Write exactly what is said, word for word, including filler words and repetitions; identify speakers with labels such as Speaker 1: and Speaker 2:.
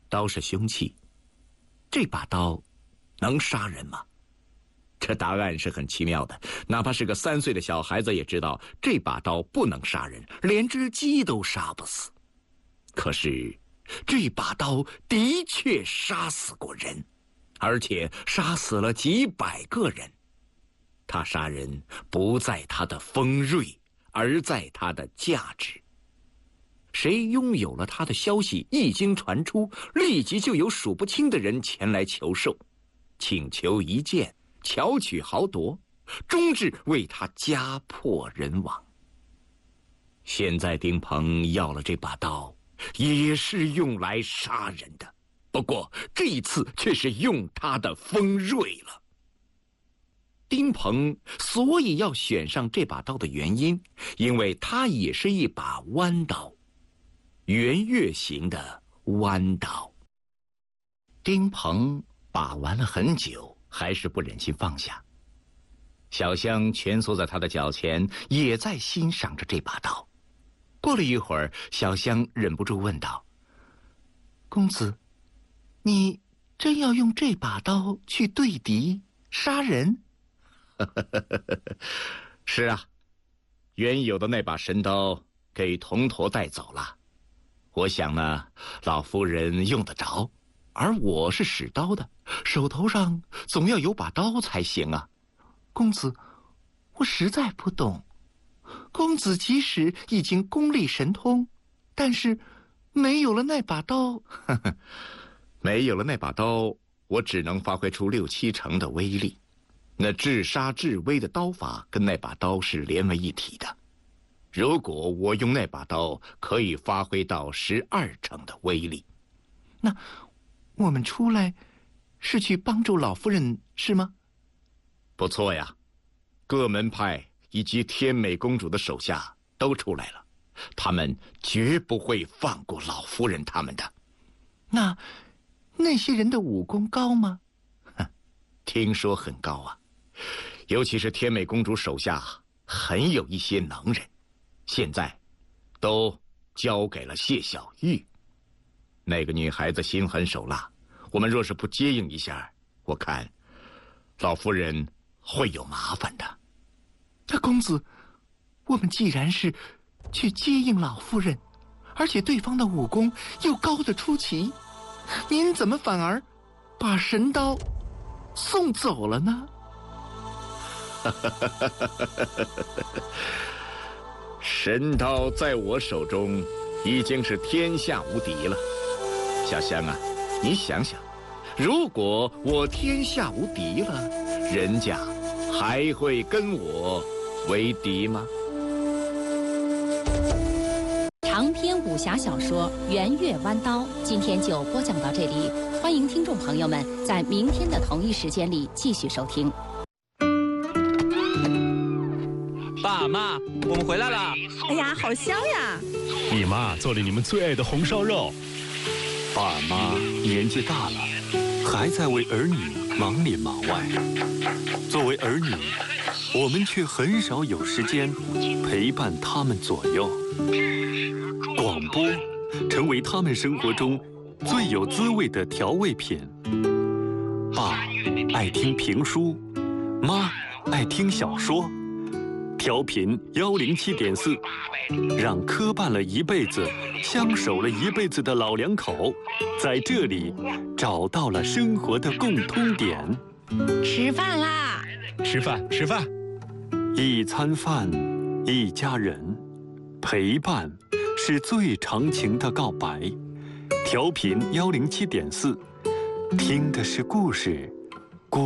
Speaker 1: 刀是凶器，这把刀能杀人吗？这答案是很奇妙的，哪怕是个三岁的小孩子也知道这把刀不能杀人，连只鸡都杀不死。可是这把刀的确杀死过人，而且杀死了几百个人。他杀人不在他的锋锐，而在他的价值。谁拥有了他的消息一经传出，立即就有数不清的人前来求售，请求一见，巧取豪夺，终至为他家破人亡。现在丁鹏要了这把刀，也是用来杀人的，不过这一次却是用他的锋锐了。丁鹏所以要选上这把刀的原因，因为它也是一把弯刀，圆月形的弯刀。丁鹏把玩了很久，还是不忍心放下。小香蜷缩在他的脚前，也在欣赏着这把刀。过了一会儿，小香忍不住问道：“公子，你真要用这把刀去对敌杀人？”是啊，原有的那把神刀给铜驼带走了。我想呢，老夫人用得着，而我是使刀的，手头上总要有把刀才行啊。公子，我实在不懂。公子即使已经功力神通，但是没有了那把刀，没有了那把刀，我只能发挥出六七成的威力。那至杀至威的刀法跟那把刀是连为一体的。如果我用那把刀，可以发挥到十二成的威力。那我们出来是去帮助老夫人，是吗？不错呀，各门派以及天美公主的手下都出来了，他们绝不会放过老夫人他们的。那那些人的武功高吗？听说很高啊，尤其是天美公主手下很有一些能人，现在都交给了谢小玉。那个女孩子心狠手辣，我们若是不接应一下，我看老夫人会有麻烦的。那公子，我们既然是去接应老夫人，而且对方的武功又高得出奇，您怎么反而把神刀送走了呢？神刀在我手中已经是天下无敌了。小香啊，你想想，如果我天下无敌了，人家还会跟我为敌吗？
Speaker 2: 长篇武侠小说《圆月弯刀》今天就播讲到这里，欢迎听众朋友们在明天的同一时间里继续收听。
Speaker 3: 爸妈，我们回来了！
Speaker 4: 哎呀，好香呀！
Speaker 5: 你妈做了你们最爱的红烧肉。
Speaker 6: 爸妈年纪大了，还在为儿女忙里忙外。作为儿女，我们却很少有时间陪伴他们左右。广播成为他们生活中最有滋味的调味品。爸爱听评书，妈爱听小说。调频幺零七点四，让磕绊了一辈子、相守了一辈子的老两口，在这里找到了生活的共通点。
Speaker 4: 吃饭啦！
Speaker 5: 吃饭，吃饭。
Speaker 6: 一餐饭，一家人，陪伴是最长情的告白。调频幺零七点四，听的是故事，